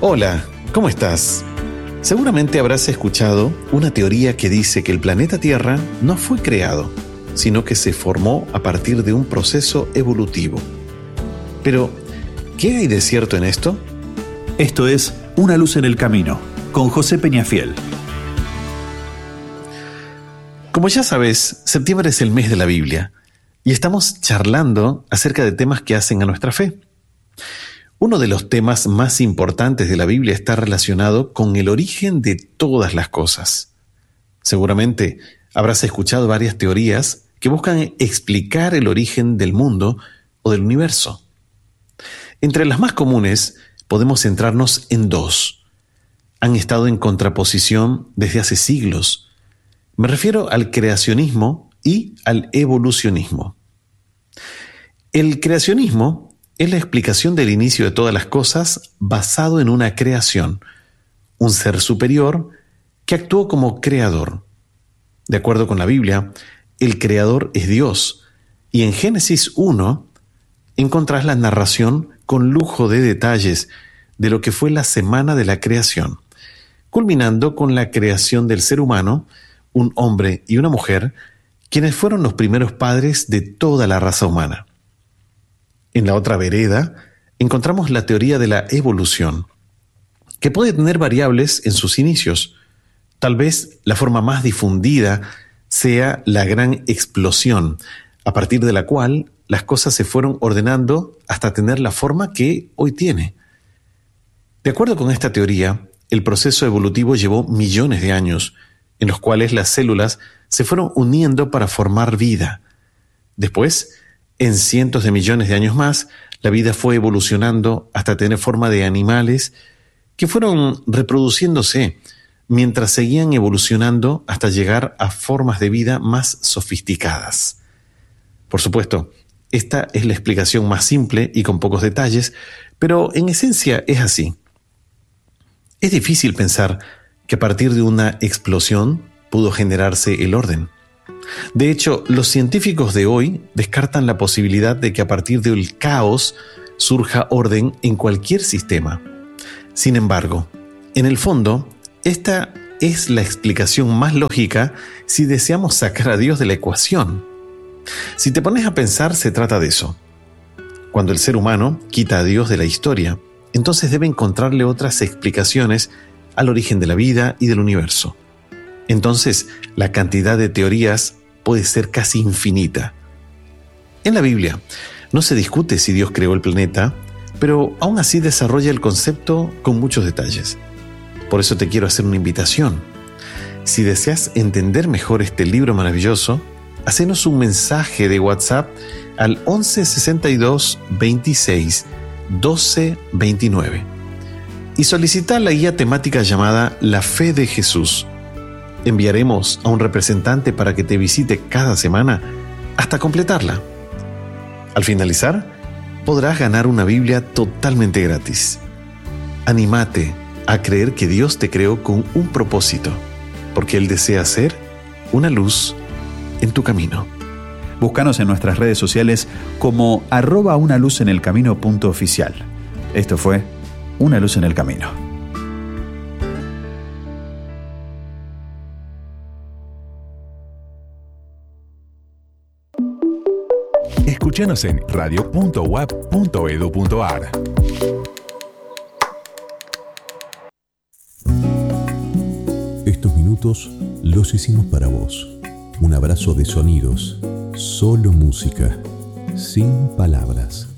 Hola, ¿cómo estás? Seguramente habrás escuchado una teoría que dice que el planeta Tierra no fue creado, sino que se formó a partir de un proceso evolutivo. Pero, ¿qué hay de cierto en esto? Esto es Una luz en el camino, con José Peñafiel. Como ya sabes, septiembre es el mes de la Biblia y estamos charlando acerca de temas que hacen a nuestra fe. Uno de los temas más importantes de la Biblia está relacionado con el origen de todas las cosas. Seguramente habrás escuchado varias teorías que buscan explicar el origen del mundo o del universo. Entre las más comunes podemos centrarnos en dos. Han estado en contraposición desde hace siglos. Me refiero al creacionismo y al evolucionismo. El creacionismo es la explicación del inicio de todas las cosas basado en una creación, un ser superior que actuó como creador. De acuerdo con la Biblia, el creador es Dios, y en Génesis 1 encontrás la narración con lujo de detalles de lo que fue la semana de la creación, culminando con la creación del ser humano, un hombre y una mujer, quienes fueron los primeros padres de toda la raza humana. En la otra vereda encontramos la teoría de la evolución, que puede tener variables en sus inicios. Tal vez la forma más difundida sea la gran explosión, a partir de la cual las cosas se fueron ordenando hasta tener la forma que hoy tiene. De acuerdo con esta teoría, el proceso evolutivo llevó millones de años, en los cuales las células se fueron uniendo para formar vida. Después, en cientos de millones de años más, la vida fue evolucionando hasta tener forma de animales que fueron reproduciéndose mientras seguían evolucionando hasta llegar a formas de vida más sofisticadas. Por supuesto, esta es la explicación más simple y con pocos detalles, pero en esencia es así. Es difícil pensar que a partir de una explosión pudo generarse el orden. De hecho, los científicos de hoy descartan la posibilidad de que a partir del caos surja orden en cualquier sistema. Sin embargo, en el fondo, esta es la explicación más lógica si deseamos sacar a Dios de la ecuación. Si te pones a pensar, se trata de eso. Cuando el ser humano quita a Dios de la historia, entonces debe encontrarle otras explicaciones al origen de la vida y del universo. Entonces, la cantidad de teorías puede ser casi infinita. En la Biblia no se discute si Dios creó el planeta, pero aún así desarrolla el concepto con muchos detalles. Por eso te quiero hacer una invitación. Si deseas entender mejor este libro maravilloso, hacenos un mensaje de WhatsApp al 11 62 26 12 29 y solicita la guía temática llamada La Fe de Jesús. Enviaremos a un representante para que te visite cada semana hasta completarla. Al finalizar, podrás ganar una Biblia totalmente gratis. Anímate a creer que Dios te creó con un propósito, porque Él desea ser una luz en tu camino. Búscanos en nuestras redes sociales como @unaluzenelcamino.oficial. Esto fue Una luz en el camino. Escúchanos en radio.uap.edu.ar. Estos minutos los hicimos para vos. Un abrazo de sonidos, solo música, sin palabras.